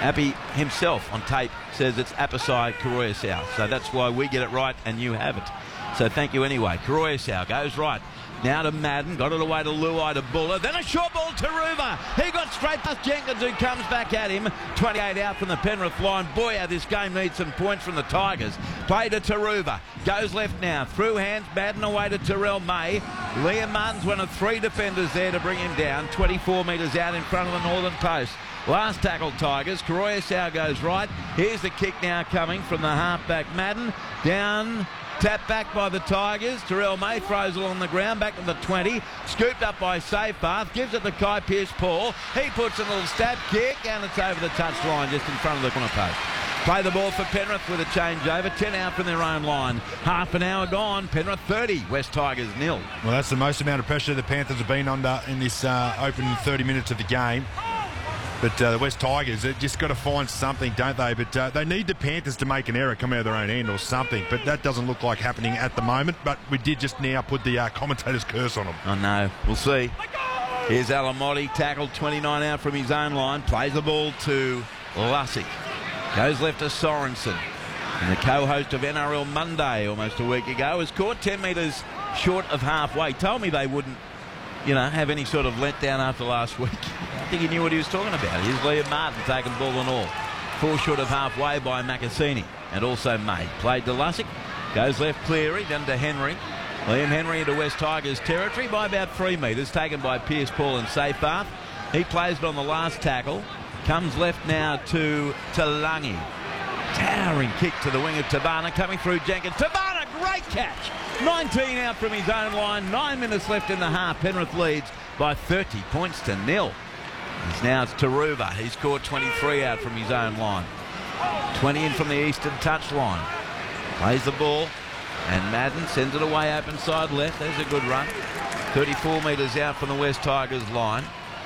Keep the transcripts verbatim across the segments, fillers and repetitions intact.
Appy himself on tape says it's Apasai Koroyasau. So that's why we get it right and you haven't. So thank you anyway. Koroyasau goes right. Now to Madden, got it away to Luai to Buller, then a short ball to Ruva. He got straight past Jenkins, who comes back at him. twenty-eight out from the Penrith line. Boy, how this game needs some points from the Tigers. Play to Taruva, goes left now, through hands, Madden away to Terrell May. Liam Martin's one of three defenders there to bring him down, twenty-four metres out in front of the northern post. Last tackle Tigers, Koroyasau goes right. Here's the kick now coming from the halfback Madden. Down, tapped back by the Tigers. Terrell May throws it on the ground, back to the twenty. Scooped up by Safepath, gives it to Kai Pearce-Paul. He puts a little stab kick, and it's over the touchline just in front of the corner post. Play the ball for Penrith with a changeover. ten out from their own line. Half an hour gone. Penrith thirty, West Tigers nil. Well, that's the most amount of pressure the Panthers have been under in this uh, open thirty minutes of the game. But uh, the West Tigers, they've just got to find something, don't they? But uh, they need the Panthers to make an error, come out of their own end or something. But that doesn't look like happening at the moment. But we did just now put the uh, commentator's curse on them. I know. We'll see. Here's Alamotti, tackled twenty-nine out from his own line. Plays the ball to Lussick. Goes left to Sorensen. And the co-host of N R L Monday almost a week ago was caught ten metres short of halfway. Told me they wouldn't, you know, have any sort of letdown after last week. I think he knew what he was talking about. Here's Liam Martin taking ball and all. Four short of halfway by Macassini. And also May. Played to Lussick. Goes left Cleary, then to Henry. Liam Henry into West Tigers territory by about three metres. Taken by Pearce-Paul and Safepath. He plays it on the last tackle. Comes left now to Talangi. Towering kick to the wing of Tabana. Coming through Jenkins. Tabana, great catch. nineteen out from his own line. Nine minutes left in the half. Penrith leads by thirty points to nil. It's now it's Taruva. He's scored twenty-three out from his own line. twenty in from the eastern touch line. Plays the ball. And Madden sends it away open side left. There's a good run. thirty-four metres out from the West Tigers line.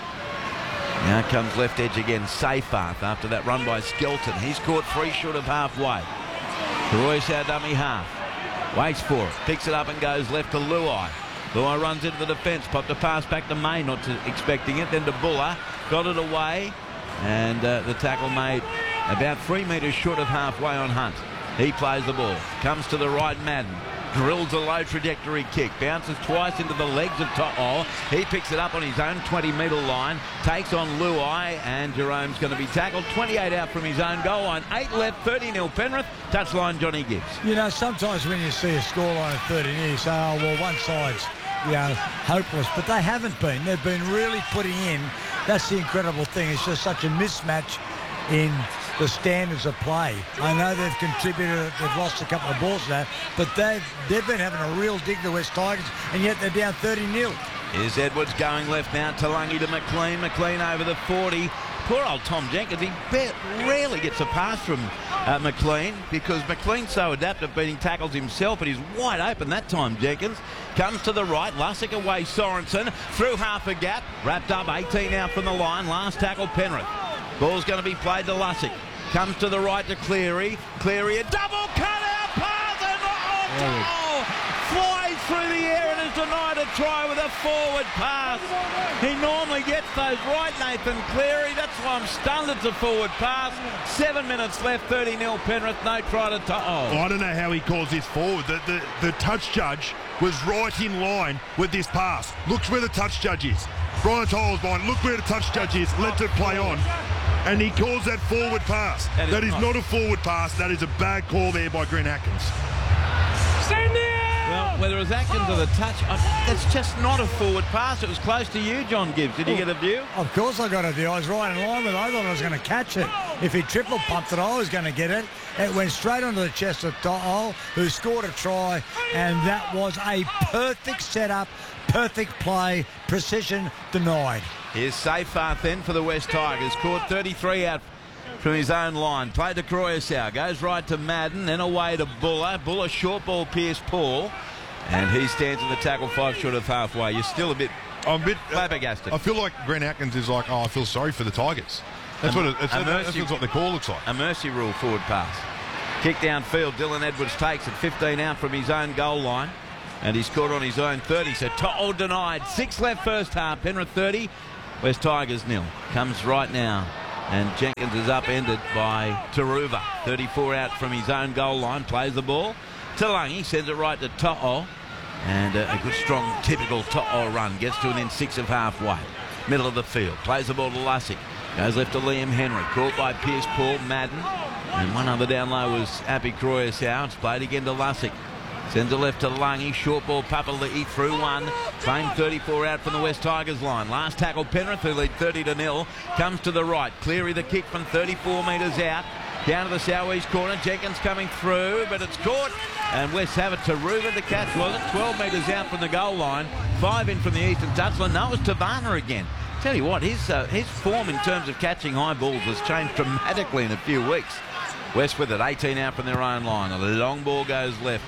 Now comes left edge again, Safepath after that run by Skelton. He's caught three short of halfway. Koroyasau dummy half. Waits for it. Picks it up and goes left to Luai. Luai runs into the defence. Popped a pass back to May, not to, expecting it. Then to Buller. Got it away. And uh, the tackle made about three metres short of halfway on Hunt. He plays the ball. Comes to the right, Madden. Drills a low trajectory kick. Bounces twice into the legs of To'o. He picks it up on his own twenty metre line. Takes on Luai, and Jerome's going to be tackled. twenty-eight out from his own goal line. eight left, thirty nil Penrith. Touchline Johnny Gibbs. You know, sometimes when you see a scoreline of thirty nil, you say, oh, well, one side's, you know, hopeless. But they haven't been. They've been really putting in. That's the incredible thing. It's just such a mismatch in the standards of play. I know they've contributed, they've lost a couple of balls now, but they've, they've been having a real dig, the West Tigers, and yet they're down thirty nil. Here's Edwards going left now. Talangi to McLean. McLean over the forty. Poor old Tom Jenkins. He rarely gets a pass from uh, McLean because McLean's so adept at beating tackles himself, but he's wide open that time, Jenkins. Comes to the right. Lussick away Sorensen. Through half a gap. Wrapped up eighteen out from the line. Last tackle Penrith. Ball's going to be played to Lussick. Comes to the right to Cleary. Cleary a double cut-out pass and oh, oh, flies through the air and is denied a try with a forward pass. He normally gets those right, Nathan Cleary. That's why I'm stunned it's a forward pass. Seven minutes left, thirty nil Penrith. No try to To'o. Well, I don't know how he calls this forward. The, the, the touch judge was right in line with this pass. Looks where the touch judge is. Brian To'o's line. Look where the touch judge is. Let it play on. And he calls that forward pass. That is, that is not. not a forward pass. That is a bad call there by Grant Atkins. Stand there! Well, whether it was Atkins or the touch, uh, that's just not a forward pass. It was close to you, John Gibbs. Did you get a view? Of course I got a view. I was right in line with it. I thought I was going to catch it. If he triple pumped it, I was going to get it. It went straight onto the chest of To'o, who scored a try, and that was a perfect setup, perfect play, precision denied. Here's Safepath then for the West Tigers. Caught thirty-three out from his own line. Played to Koroyasau. Goes right to Madden. Then away to Buller. Buller short ball Pearce-Paul. And he stands in the tackle five short of halfway. You're still a bit I'm a bit flabbergasted. I feel like Grant Atkins is like, oh, I feel sorry for the Tigers. That's a, what it, it's, that's what the call looks like. A mercy rule forward pass. Kick downfield. Dylan Edwards takes it. fifteen out from his own goal line. And he scored on his own thirty. So To'o denied. Six left first half. Penrith thirty. West Tigers nil. Comes right now And Jenkins is upended by Taruva. thirty-four out from his own goal line. Plays the ball to Lungy. Sends it right to To'o. And uh, a good, strong, typical To'o run. Gets to within six of halfway. Middle of the field. Plays the ball to Lussick. Goes left to Liam Henry. Caught by Pierce Paul Madden. And one other down low was Appy Croyer-Sow. It's played again to Lussick. Sends it left to Lungy. Short ball, Papal to eat through one. Same thirty-four out from the West Tigers line. Last tackle, Penrith, who lead thirty to nil. Comes to the right. Cleary the kick from thirty-four metres out. Down to the southeast corner. Jenkins coming through, but it's caught. And West have it. Taruva the catch, was it? twelve metres out from the goal line. Five in from the eastern touchline. No, it was Tavana again. Tell you what, his, uh, his form in terms of catching high balls has changed dramatically in a few weeks. West with it. eighteen out from their own line. A long ball goes left.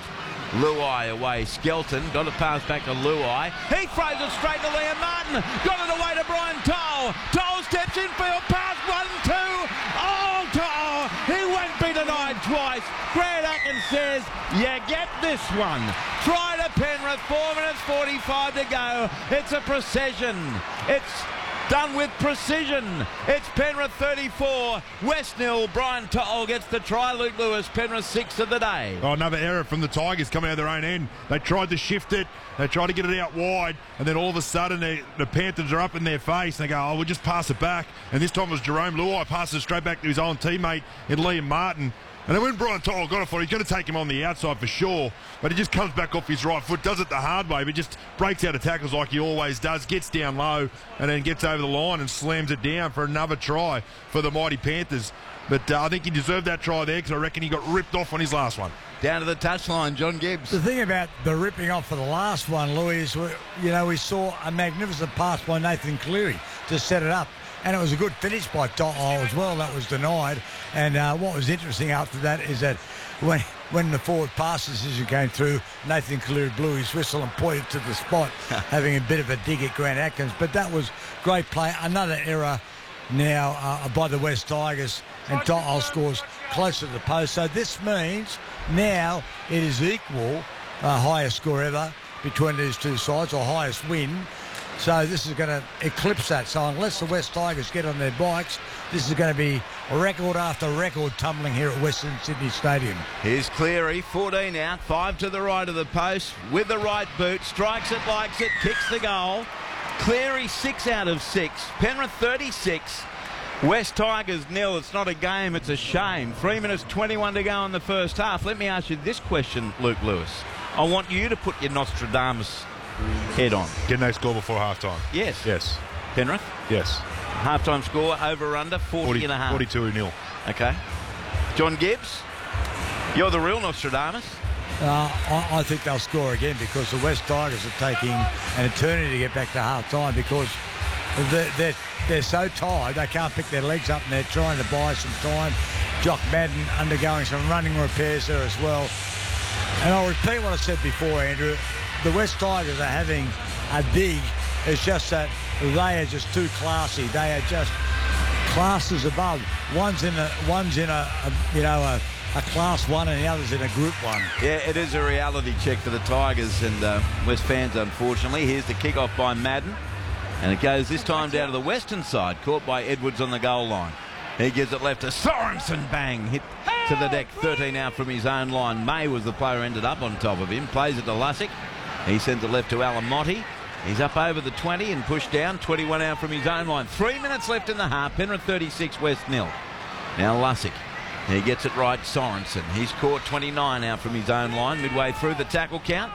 Luai away. Skelton got a pass back to Luai. He throws it straight to Liam Martin. Got it away to Brian Toll. Toll steps in field. Pass one, two. Oh, Toll. He won't be denied twice. Grant Atkins says, you get this one. Try to Penrith. four minutes forty-five to go. It's a procession. It's done with precision. It's Penrith thirty-four, West nil. Brian To'o gets the try. Luke Lewis, Penrith six of the day. Oh, another error from the Tigers coming out of their own end. They tried to shift it. They tried to get it out wide. And then all of a sudden, they, the Panthers are up in their face. They go, oh, we'll just pass it back. And this time it was Jerome Luai passes it straight back to his own teammate in Liam Martin. And then when Brian To'o got it for it, he's going to take him on the outside for sure. But he just comes back off his right foot, does it the hard way, but just breaks out of tackles like he always does, gets down low, and then gets over the line and slams it down for another try for the mighty Panthers. But uh, I think he deserved that try there because I reckon he got ripped off on his last one. Down to the touchline, John Gibbs. The thing about the ripping off for the last one, Louis, is, you know, we saw a magnificent pass by Nathan Cleary to set it up. And it was a good finish by To'o as well. That was denied. And uh, what was interesting after that is that when when the forward pass decision came through, Nathan Cleary blew his whistle and pointed to the spot, having a bit of a dig at Grant Atkins. But that was great play. Another error now uh, by the West Tigers, and To'o scores closer to the post. So this means now it is equal, uh, highest score ever between these two sides, or highest win. So this is going to eclipse that. So unless the West Tigers get on their bikes, this is going to be record after record tumbling here at Western Sydney Stadium. Here's Cleary, fourteen out, five to the right of the post with the right boot, strikes it, likes it, kicks the goal. Cleary six out of six, Penrith thirty-six, West Tigers nil. It's not a game, it's a shame. Three minutes twenty-one to go in the first half. Let me ask you this question, Luke Lewis. I want you to put your Nostradamus head on. Can they score before half-time? Yes. Yes. Penrith? Yes. Half-time score, over-under, forty, forty and a half. forty-two nil. Okay. John Gibbs, you're the real Nostradamus. Uh, I, I think they'll score again because the West Tigers are taking an eternity to get back to half-time because they're, they're, they're so tired they can't pick their legs up and they're trying to buy some time. Jock Madden undergoing some running repairs there as well. And I'll repeat what I said before, Andrew. The West Tigers are having a dig. It's just that they are just too classy. They are just classes above. One's in a, one's in a, a you know, a, a class one and the other's in a group one. Yeah, it is a reality check for the Tigers and uh, West fans, unfortunately. Here's the kick-off by Madden. And it goes this time down to the western side, caught by Edwards on the goal line. He gives it left to Sorensen, bang, hit to the deck, thirteen out from his own line. May was the player who ended up on top of him, plays it to Lussick. He sends it left to Alamotti. He's up over the twenty and pushed down, twenty-one out from his own line. Three minutes left in the half, Penrith thirty-six, West nil. Now Lussick, he gets it right, Sorensen. He's caught twenty-nine out from his own line, midway through the tackle count.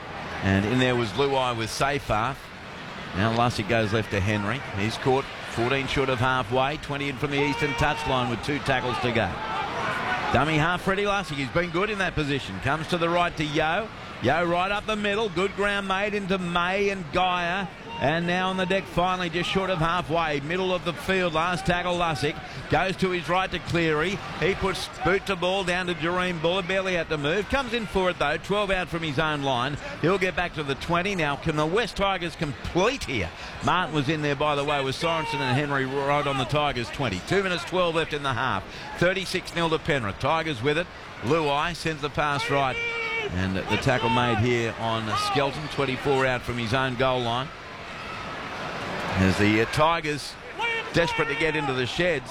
And in there was Luai with Seyfarth. Now Lussick goes left to Henry. He's caught fourteen short of halfway, twenty in from the eastern touchline with two tackles to go. Dummy half, Freddie Lussick. He's been good in that position. Comes to the right to Yeo. Yeo right up the middle. Good ground made into May and Geyer. And now on the deck, finally just short of halfway. Middle of the field, last tackle Lussick. Goes to his right to Cleary. He puts boot to ball down to Jareem Buller. Barely had to move. Comes in for it though. twelve out from his own line. He'll get back to the twenty. Now can the West Tigers complete here? Martin was in there, by the way, with Sorensen and Henry right on the Tigers twenty. two minutes twelve left in the half. thirty-six nil to Penrith. Tigers with it. Luai sends the pass right. And the tackle made here on Skelton. twenty-four out from his own goal line. As the uh, Tigers desperate to get into the sheds.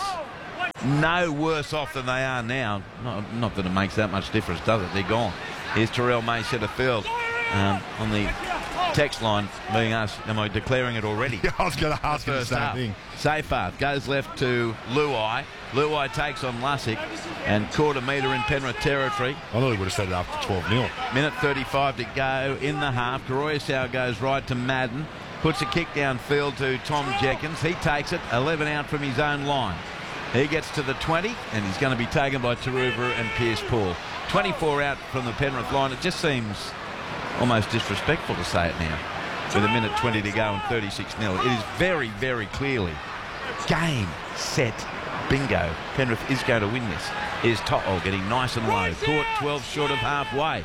No worse off than they are now. Not, not that it makes that much difference, does it? They're gone. Here's Terrell May centre field. Um, on the text line being asked, am I declaring it already? Yeah, I was going to ask you the same half. thing. Seyfarth goes left to Luai. Luai takes on Lussick and caught a metre in Penrith territory. I thought he would have set it after twelve nil. Minute thirty-five to go in the half. Goroyasau goes right to Madden. Puts a kick downfield to Tom Jenkins. He takes it, eleven out from his own line. He gets to the twenty, and he's going to be taken by Taruva and Pierce-Paul. twenty-four out from the Penrith line. It just seems almost disrespectful to say it now. With a minute twenty to go and thirty-six nil. It is very, very clearly game, set, bingo. Penrith is going to win this. Here's To'o getting nice and low. Caught twelve short of halfway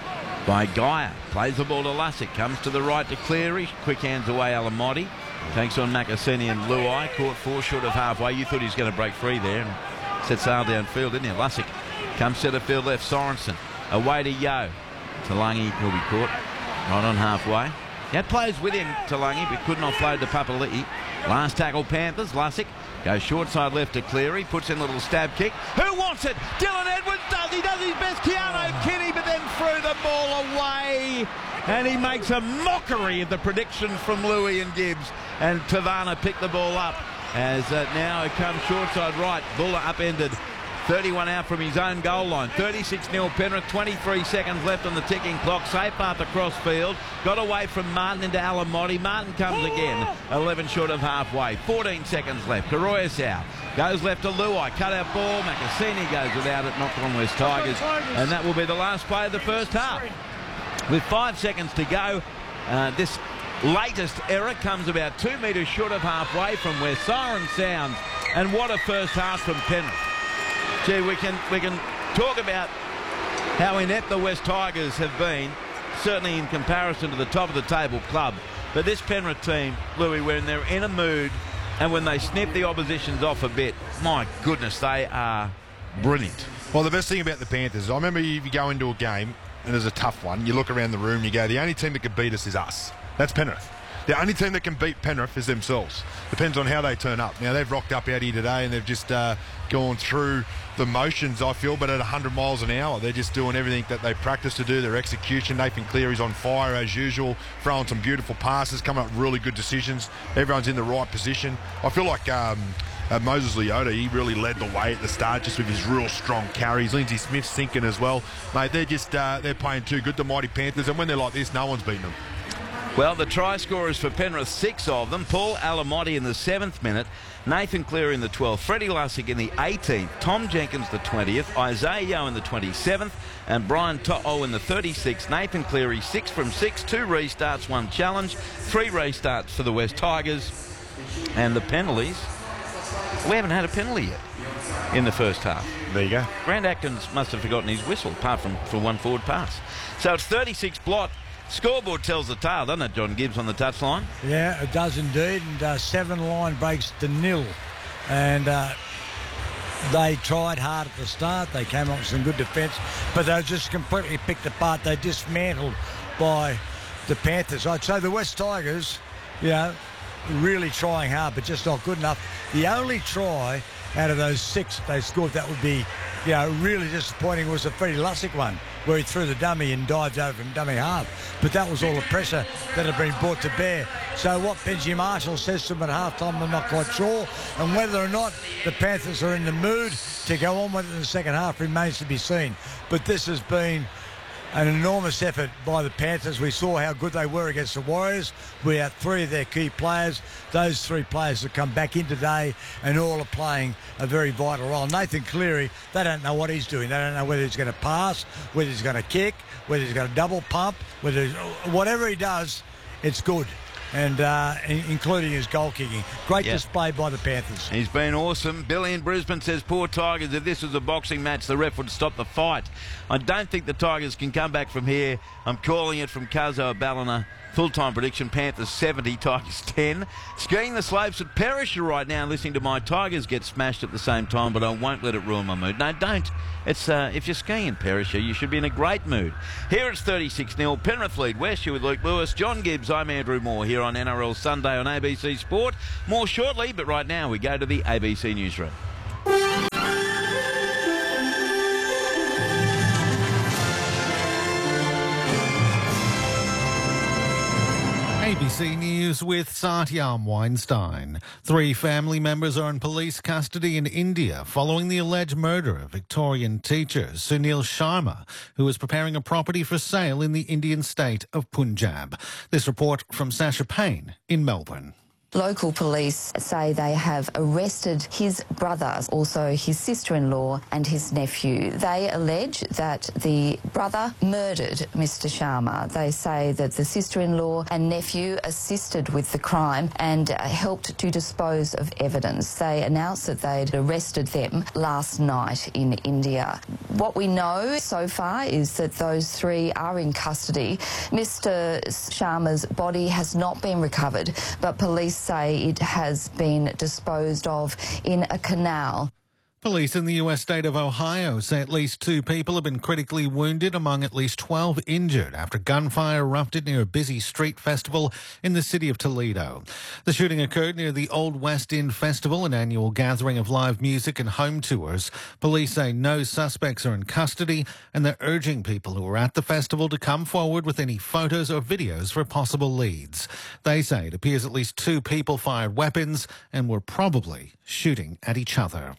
by Geyer. Plays the ball to Lussick. Comes to the right to Cleary. Quick hands away Alamotti. Takes on Makasini and Luai. Caught four short of halfway. You thought he was going to break free there and set sail downfield, didn't you? Lussick comes centre field left. Sorensen away to Yo. Talangi will be caught right on halfway. He had players with him, Talangi, but couldn't offload to Papali'i. Last tackle Panthers. Lussick goes short side left to Cleary. Puts in a little stab kick. Who wants it? Dylan Edwards does. He does his best. Keanu Kinney, but then threw the ball away. And he makes a mockery of the predictions from Louis and Gibbs. And Tavana picked the ball up as uh, now it comes short side right. Buller upended. thirty-one out from his own goal line. thirty-six nil Penrith. twenty-three seconds left on the ticking clock. Seyfarth across field. Got away from Martin into Alamotti. Martin comes again. eleven short of halfway. fourteen seconds left. Goroyasau goes left to Luai. Cut out ball. Makasini goes without it. Knocked on West Tigers. And that will be the last play of the first half. With five seconds to go, uh, this latest error comes about two metres short of halfway from where siren sounds. And what a first half from Penrith. Gee, we can we can talk about how inept the West Tigers have been, certainly in comparison to the top of the table club. But this Penrith team, Louis, when they're in a mood and when they snip the oppositions off a bit, my goodness, they are brilliant. Well, the best thing about the Panthers, I remember if you go into a game and there's a tough one, you look around the room and you go, the only team that could beat us is us. That's Penrith. The only team that can beat Penrith is themselves. Depends on how they turn up. Now, they've rocked up out here today and they've just uh, gone through the motions, I feel, but at one hundred miles an hour. They're just doing everything that they practice to do, their execution. Nathan Cleary's on fire as usual, throwing some beautiful passes, coming up with really good decisions. Everyone's in the right position. I feel like um, uh, Moses Leota, he really led the way at the start just with his real strong carries. Lindsay Smith's sinking as well. Mate, they're just, uh, they're playing too good, the mighty Panthers, and when they're like this, no one's beating them. Well, the try scorers for Penrith, six of them. Paul Alamotti in the seventh minute, Nathan Cleary in the twelfth, Freddie Lussick in the eighteenth, Tom Jenkins the twentieth, Isaiah Yeo in the twenty-seventh, and Brian To'o in the thirty-sixth. Nathan Cleary, six from six, two restarts, one challenge, three restarts for the West Tigers. And the penalties, we haven't had a penalty yet in the first half. There you go. Grant Atkins must have forgotten his whistle, apart from for one forward pass. So it's thirty-six Blot. Scoreboard tells the tale, doesn't it, John Gibbs on the touchline? Yeah, it does indeed. And uh, seven line breaks to nil. And uh, they tried hard at the start. They came up with some good defence, but they were just completely picked apart. They dismantled by the Panthers. I'd say the West Tigers, you know, really trying hard, but just not good enough. The only try out of those six they scored that would be, you know, really disappointing was the Freddie Lussick one, where he threw the dummy and dived over from dummy half. But that was all the pressure that had been brought to bear. So what Benji Marshall says to him at half-time, I'm not quite sure. And whether or not the Panthers are in the mood to go on with it in the second half remains to be seen. But this has been an enormous effort by the Panthers. We saw how good they were against the Warriors. We had three of their key players. Those three players have come back in today and all are playing a very vital role. Nathan Cleary, they don't know what he's doing. They don't know whether he's going to pass, whether he's going to kick, whether he's going to double pump, whether whatever he does, it's good. And uh, including his goal kicking. Great yeah. display by the Panthers. He's been awesome. Billy in Brisbane says, poor Tigers, if this was a boxing match, the ref would stop the fight. I don't think the Tigers can come back from here. I'm calling it from Kazo Ballina. Full-time prediction, Panthers seventy, Tigers ten. Skiing the slopes at Perisher right now, listening to my Tigers get smashed at the same time, but I won't let it ruin my mood. No, don't. It's uh, if you're skiing in Perisher, you should be in a great mood. Here it's thirty-six nil. Penrith lead West, you with Luke Lewis. John Gibbs, I'm Andrew Moore here on N R L Sunday on A B C Sport. More shortly, but right now we go to the A B C Newsroom. A B C News with Satyam Weinstein. Three family members are in police custody in India following the alleged murder of Victorian teacher Sunil Sharma, who was preparing a property for sale in the Indian state of Punjab. This report from Sasha Payne in Melbourne. Local police say they have arrested his brother, also his sister-in-law and his nephew. They allege that the brother murdered Mister Sharma. They say that the sister-in-law and nephew assisted with the crime and uh, helped to dispose of evidence. They announced that they'd arrested them last night in India. What we know so far is that those three are in custody. Mister Sharma's body has not been recovered, but police say it has been disposed of in a canal. Police in the U S state of Ohio say at least two people have been critically wounded, among at least twelve injured after gunfire erupted near a busy street festival in the city of Toledo. The shooting occurred near the Old West End Festival, an annual gathering of live music and home tours. Police say no suspects are in custody, and they're urging people who were at the festival to come forward with any photos or videos for possible leads. They say it appears at least two people fired weapons and were probably shooting at each other.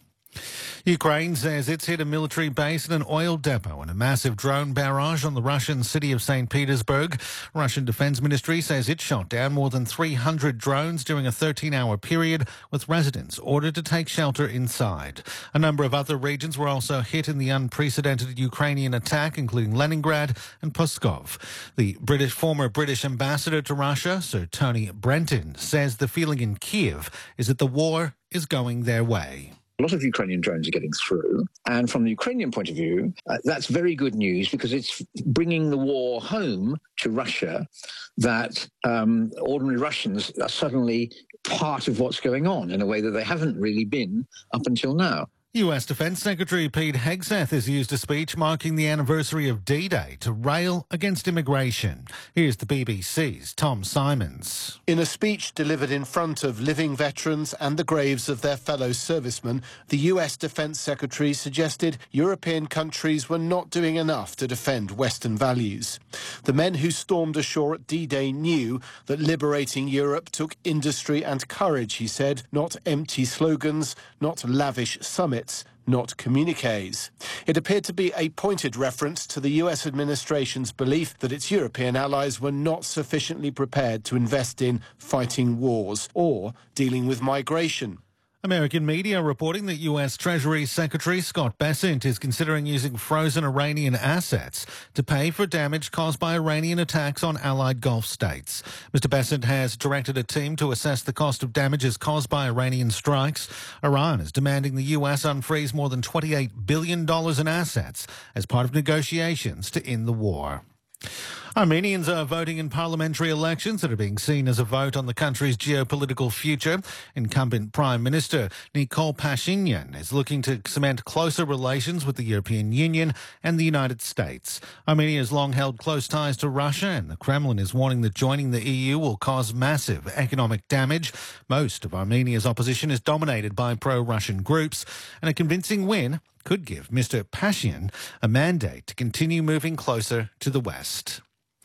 Ukraine says it's hit a military base and an oil depot in a massive drone barrage on the Russian city of Saint Petersburg. Russian Defense Ministry says it shot down more than three hundred drones during a thirteen-hour period, with residents ordered to take shelter inside. A number of other regions were also hit in the unprecedented Ukrainian attack, including Leningrad and Pskov. The British former British ambassador to Russia, Sir Tony Brenton, says the feeling in Kiev is that the war is going their way. A lot of Ukrainian drones are getting through. And from the Ukrainian point of view, uh, that's very good news because it's bringing the war home to Russia, that um, ordinary Russians are suddenly part of what's going on in a way that they haven't really been up until now. U S Defense Secretary Pete Hegseth has used a speech marking the anniversary of D-Day to rail against immigration. Here's the B B C's Tom Simons. In a speech delivered in front of living veterans and the graves of their fellow servicemen, the U S Defense Secretary suggested European countries were not doing enough to defend Western values. The men who stormed ashore at D-Day knew that liberating Europe took industry and courage, he said, not empty slogans, not lavish summits, not communiques. It appeared to be a pointed reference to the U S administration's belief that its European allies were not sufficiently prepared to invest in fighting wars or dealing with migration. American media reporting that U S Treasury Secretary Scott Bessent is considering using frozen Iranian assets to pay for damage caused by Iranian attacks on allied Gulf states. Mister Bessent has directed a team to assess the cost of damages caused by Iranian strikes. Iran is demanding the U S unfreeze more than twenty-eight billion dollars in assets as part of negotiations to end the war. Armenians are voting in parliamentary elections that are being seen as a vote on the country's geopolitical future. Incumbent Prime Minister Nikol Pashinyan is looking to cement closer relations with the European Union and the United States. Armenia has long held close ties to Russia, and the Kremlin is warning that joining the E U will cause massive economic damage. Most of Armenia's opposition is dominated by pro-Russian groups, and a convincing win could give Mister Pashinyan a mandate to continue moving closer to the West.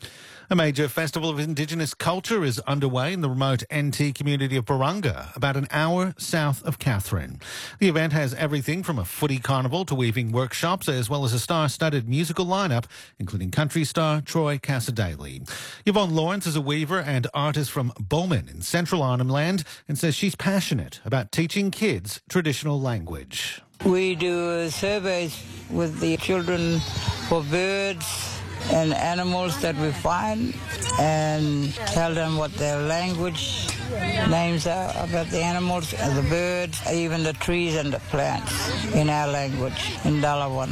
A major festival of Indigenous culture is underway in the remote N T community of Barunga, about an hour south of Katherine. The event has everything from a footy carnival to weaving workshops, as well as a star-studded musical lineup, including country star Troy Cassadaly. Yvonne Lawrence is a weaver and artist from Bowman in central Arnhem Land and says she's passionate about teaching kids traditional language. We do surveys with the children for birds and animals that we find, and tell them what their language names are about the animals, the birds, even the trees and the plants in our language, in Dalawan.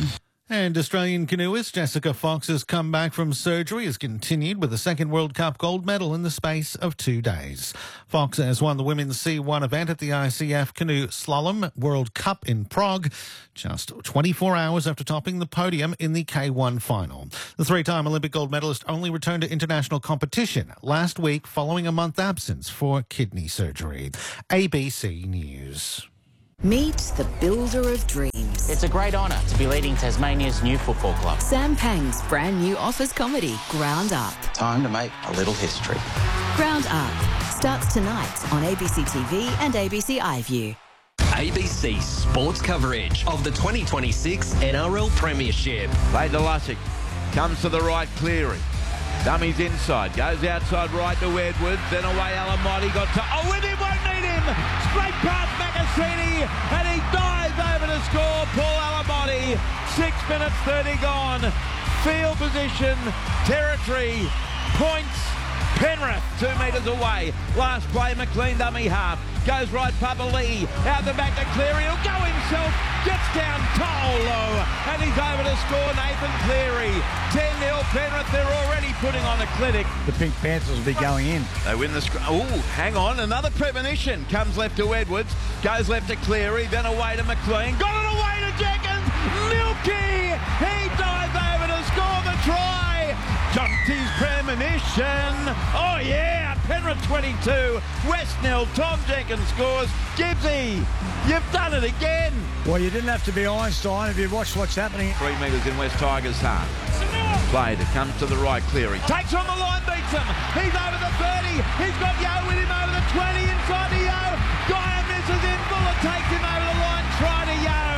And Australian canoeist Jessica Fox's comeback from surgery has continued with a second World Cup gold medal in the space of two days. Fox has won the women's C one event at the I C F Canoe Slalom World Cup in Prague, just twenty-four hours after topping the podium in the K one final. The three-time Olympic gold medalist only returned to international competition last week following a month absence for kidney surgery. A B C News. Meet the builder of dreams. It's a great honour to be leading Tasmania's new football club. Sam Pang's brand new office comedy, Ground Up. Time to make a little history. Ground Up starts tonight on A B C T V and A B C iView. A B C sports coverage of the twenty twenty-six N R L Premiership. Played to Lussick. Comes to the right, Cleary. Dummies inside. Goes outside right to Edwards. Then away Alamotti. Got to... Oh, with him, won't need him. Straight past Macassini. And he dives over to score. Paul Alamotti. Six minutes thirty gone. Field position. Territory. Points. Penrith, two metres away. Last play, McLean dummy half. Goes right, Papali. Out the back to Cleary. He'll go himself. Gets down Tolo. And he's over to score Nathan Cleary. ten nil Penrith. They're already putting on a clinic. The Pink Panthers will be going in. They win the... Sc- oh, hang on. Another premonition. Comes left to Edwards. Goes left to Cleary. Then away to McLean. Got it away to Jenkins. Milky. He dives over to score the try. Jonty's premonition. Oh, yeah. Penrith twenty-two. West nil. Tom Jenkins scores. Gibbsy, you've done it again. Well, you didn't have to be Einstein if you watched what's happening. Three metres in West Tigers' half. Played. It comes to the right. Cleary takes on the line, beats him. He's over the thirty. He's got Yo with him over the twenty. Inside to Yo. Guy misses in. Buller takes him over the line. Try to Yo.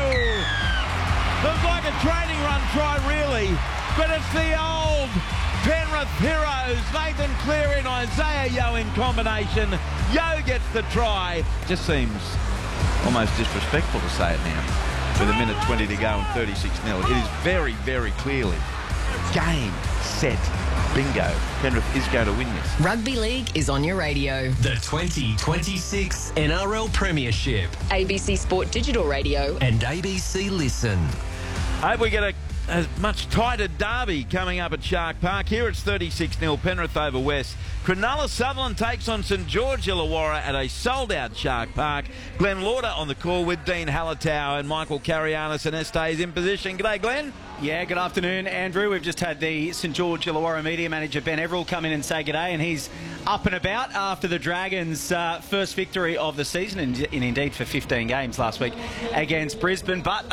It was like a training run try, really. But it's the old Penrith heroes, Nathan Cleary and Isaiah Yo in combination. Yo gets the try. Just seems almost disrespectful to say it now. With a minute twenty to go and thirty-six nil. It is very, very clearly game, set, bingo. Penrith is going to win this. Rugby League is on your radio. The twenty twenty-six N R L Premiership. A B C Sport Digital Radio. And A B C Listen. I hope we get a A much tighter derby coming up at Shark Park. Here it's thirty-six nil Penrith over West. Cronulla Sutherland takes on St George Illawarra at a sold-out Shark Park. Glenn Lauder on the call with Dean Hallertau and Michael Carianis and Estes in position. G'day, Glenn. Yeah, good afternoon, Andrew. We've just had the St George Illawarra media manager Ben Everill come in and say g'day, and he's up and about after the Dragons' uh, first victory of the season, and, and indeed for fifteen games last week against Brisbane. But